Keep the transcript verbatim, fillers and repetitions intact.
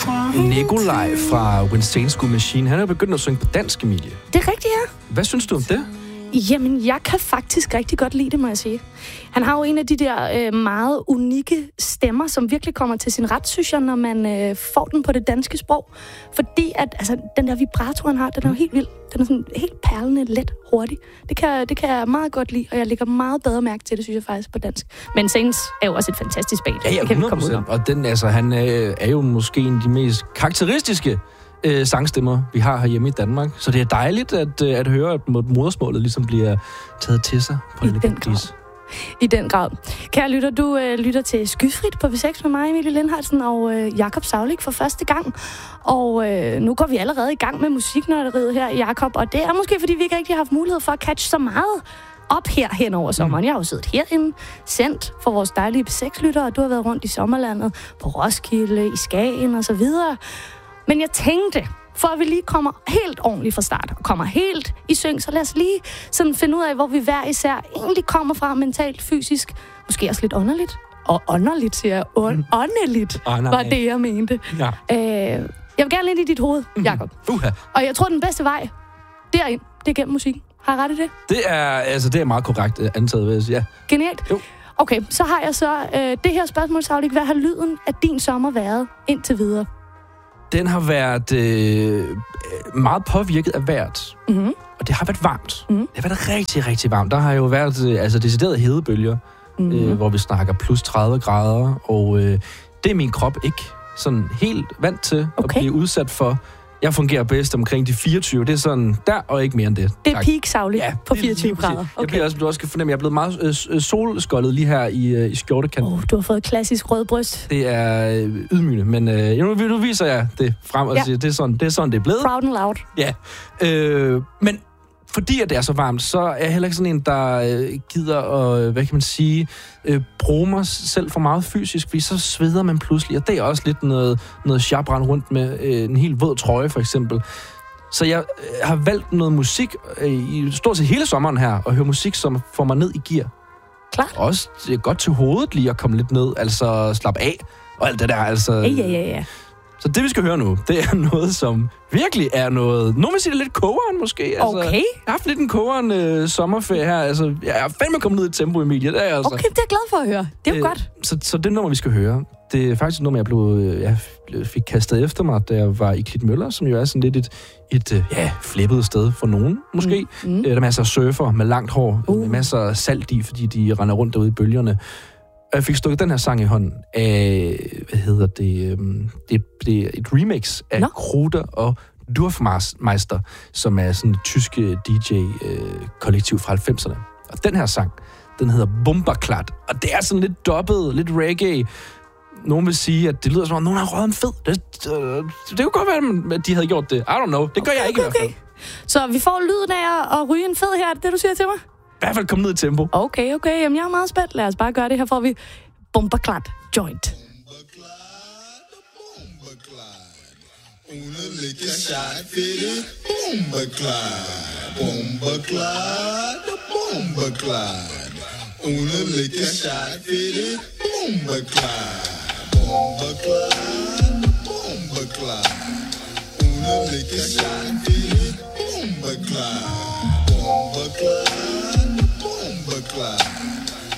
Nikolaj fra When Saints Go Machine, han er jo begyndt at synge på dansk, Emilie. Det er rigtigt, ja. Hvad synes du om det? Jamen, jeg kan faktisk rigtig godt lide det, må jeg sige. Han har jo en af de der øh, meget unikke stemmer, som virkelig kommer til sin ret, synes jeg, når man øh, får den på det danske sprog. Fordi at, altså, den der vibrato, han har, den er jo helt vild. Den er sådan helt perlende, let, hurtig. Det kan, det kan jeg meget godt lide, og jeg lægger meget bedre mærke til det, synes jeg faktisk, på dansk. Men Saints er jo også et fantastisk band. Ja, ja, hundrede procent. Og den, altså, han øh, er jo måske en af de mest karakteristiske Øh, sangstemmer, vi har herhjemme i Danmark. Så det er dejligt at, øh, at høre, at modersmålet ligesom bliver taget til sig på en elegant vis. I den grad. Kære lytter, du øh, lytter til Skyfrit på V seks med mig, Emilie Lindhartsen og øh, Jakob Saulik for første gang. Og øh, nu går vi allerede i gang med musiknørderiet her, Jakob. Og det er måske, fordi vi ikke rigtig har haft mulighed for at catch så meget op her hen over sommeren. Mm. Jeg har jo siddet herinde, sendt for vores dejlige V seks-lyttere, og du har været rundt i sommerlandet, på Roskilde, i Skagen og så videre. Men jeg tænkte, for at vi lige kommer helt ordentligt fra start, og kommer helt i sync, så lad os lige sådan finde ud af, hvor vi hver især egentlig kommer fra mentalt, fysisk, måske også lidt underligt. Og underligt, siger jeg. On- åndeligt oh, var det, jeg mente. Ja. Øh, jeg vil gerne lidt i dit hoved, Jakob. Uh-huh. Og jeg tror, den bedste vej derind, det er gennem musik. Har jeg ret i det? Det er, altså, det er meget korrekt antaget, vil jeg sige. Ja. Genialt. Jo. Okay, så har jeg så øh, det her spørgsmål, Saulik. Hvad har lyden af din sommer været indtil videre? Den har været øh, meget påvirket af vejret. Mm-hmm. Og det har været varmt. Mm-hmm. Det har været rigtig, rigtig varmt. Der har jo været øh, altså deciderede hedebølger, mm-hmm. øh, hvor vi snakker plus tredive grader. Og øh, det er min krop ikke sådan helt vant til okay. at blive udsat for. Jeg fungerer bedst omkring de fireogtyve. Det er sådan der, og ikke mere end det. Det er peak Saulik ja, på fireogtyve grader. Okay. Jeg bliver også, du også kan fornemme, at jeg er blevet meget øh, solskoldet lige her i, øh, i skjortekanten. Oh, du har fået klassisk rød bryst. Det er øh, ydmygende, men øh, nu, nu viser jeg det frem og ja. siger, det er, sådan, det er sådan, det er blevet. Proud and loud. Ja, øh, men fordi at det er så varmt, så er jeg heller ikke sådan en, der øh, gider at, hvad kan man sige, øh, bruge mig selv for meget fysisk, fordi så sveder man pludselig, og det er også lidt noget, noget shabran rundt med øh, en helt våd trøje, for eksempel. Så jeg øh, har valgt noget musik øh, i stort set hele sommeren her, og høre musik, som får mig ned i gear. Klart. Også det er godt til hovedet lige at komme lidt ned, altså slappe af, og alt det der, altså... Ja, ja, ja, ja. Så det, vi skal høre nu, det er noget, som virkelig er noget... Nogen vil sige, det er lidt kogeren, måske. Altså, okay. Jeg har haft lidt en kogeren øh, sommerferie her. Altså, jeg er fandme kommet ned i tempo, Emilie. Det er, altså. Okay, det er jeg glad for at høre. Det er jo øh, godt. Så, så det nummer, vi skal høre, det er faktisk et nummer, jeg, blev, jeg fik kastet efter mig, da jeg var i Klitmøller, som jo er sådan lidt et, et ja, flippet sted for nogen, måske. Mm. Mm. Der er masser af surfer med langt hår, uh. med masser af salt i, fordi de render rundt derude i bølgerne. Og jeg fik stukket den her sang i hånden af, hvad hedder det, um, det, det er et remix af no. Kruder og Dorfmeister, som er sådan et tyske D J-kollektiv øh, fra halvfemserne. Og den her sang, den hedder Bomberklart, og det er sådan lidt dobbelt, lidt reggae. Nogen vil sige, at det lyder som om, nogen har røget en fed. Det, øh, det kunne godt være, at de havde gjort det. I don't know. Det gør okay, jeg ikke okay, i hvert fald. Så vi får lyden af at ryge en fed her, det du siger til mig? I hvert fald komme ned i tempo. Okay, okay. Jamen, jeg er meget spændt. Lad os bare gøre det. Her får vi Bomberklart Joint. Una liquor shot fitted, Bomberklart, Bomberklart, Bomberklart. Una liquor shot fitted, Bomberklart, Bomberklart, Bomberklart. Una liquor shot fitted, Bomberklart, Bomberklart, Bomberklart.